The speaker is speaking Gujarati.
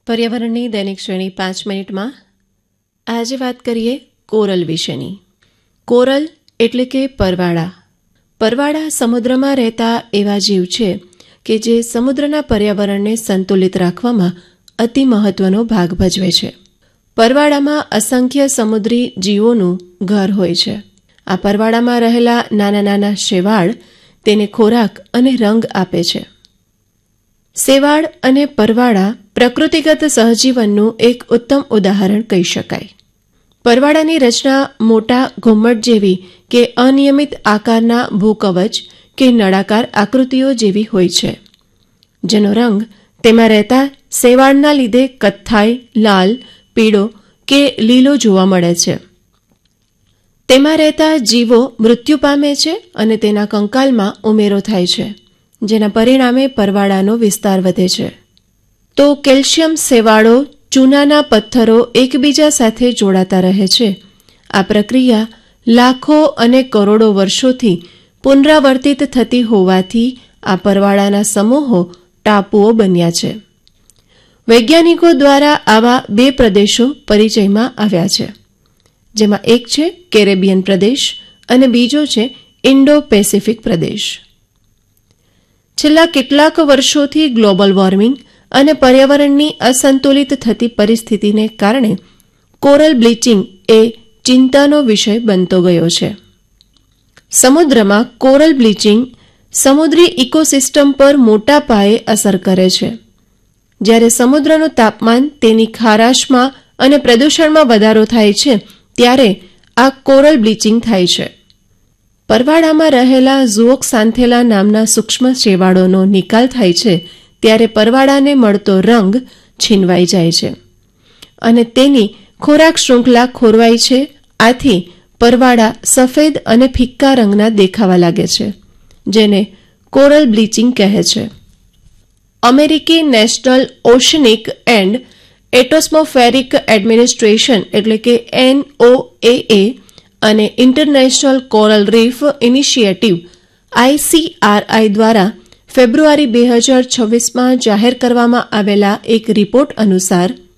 પર્યાવરણની દૈનિક શ્રેણી 5 મિનિટમાં આજે વાત કરીએ કોરલ વિશેની. કોરલ એટલે કે પરવાળા. પરવાળા સમુદ્રમાં રહેતા એવા જીવ છે કે જે સમુદ્રના પર્યાવરણને સંતુલિત રાખવામાં અતિ મહત્વનો ભાગ ભજવે છે. પરવાળામાં અસંખ્ય સમુદ્રી જીવોનું ઘર હોય છે. આ પરવાળામાં રહેલા નાના નાના શેવાળ તેને ખોરાક અને રંગ આપે છે. શેવાળ અને પરવાળા પ્રકૃતિગત સહજીવનનું એક ઉત્તમ ઉદાહરણ કહી શકાય. પરવાળાની રચના મોટા ઘુમ્મટ જેવી કે અનિયમિત આકારના ભૂકવચ કે નળાકાર આકૃતિઓ જેવી હોય છે, જેનો રંગ તેમાં રહેતા શેવાળના લીધે કથ્થાઈ, લાલ, પીળો કે લીલો જોવા મળે છે. તેમાં રહેતા જીવો મૃત્યુ પામે છે અને તેના કંકાલમાં ઉમેરો થાય છે, જેના પરિણામે પરવાળાનો વિસ્તાર વધે છે. તો કેલ્શિયમ શેવાળો ચૂનાના પથ્થરો એકબીજા સાથે જોડાતા રહે છે. આ પ્રક્રિયા લાખો અને કરોડો વર્ષોથી પુનરાવર્તિત થતી હોવાથી આ પરવાળાના સમૂહો ટાપુઓ બન્યા છે. વૈજ્ઞાનિકો દ્વારા આવા 2 પ્રદેશો પરિચયમાં આવ્યા છે, જેમાં એક છે કેરેબિયન પ્રદેશ અને બીજો છે ઇન્ડો પેસિફિક પ્રદેશ. છેલ્લા કેટલાક વર્ષોથી ગ્લોબલ વોર્મિંગ અને પર્યાવરણની અસંતુલિત થતી પરિસ્થિતિને કારણે કોરલ બ્લીચિંગ એ ચિંતાનો વિષય બનતો ગયો છે. સમુદ્રમાં કોરલ બ્લીચિંગ સમુદ્રી ઇકોસિસ્ટમ પર મોટા પાયે અસર કરે છે. જ્યારે સમુદ્રનું તાપમાન તેની ખારાશમાં અને પ્રદૂષણમાં વધારો થાય છે, ત્યારે આ કોરલ બ્લીચિંગ થાય છે. પરવાળામાં રહેલા ઝુઓક્સાન્થેલા નામના સૂક્ષ્મ શેવાળોનો નિકાલ થાય છે, ત્યારે પરવાળાને મળતો રંગ છીનવાઈ જાય છે અને તેની ખોરાક શૃંખલા ખોરવાય છે. આથી પરવાળા સફેદ અને ફિક્કા રંગના દેખાવા લાગે છે, જેને કોરલ બ્લીચિંગ કહે છે. અમેરિકી નેશનલ ઓશનિક એન્ડ એટમોસ્ફેરિક એડમિનિસ્ટ્રેશન એટલે કે NOAA અને international coral reef initiative ICRI દ્વારા ફેબ્રુઆરી 2026માં જાહેર કરવામાં આવેલા એક રિપોર્ટ અનુસાર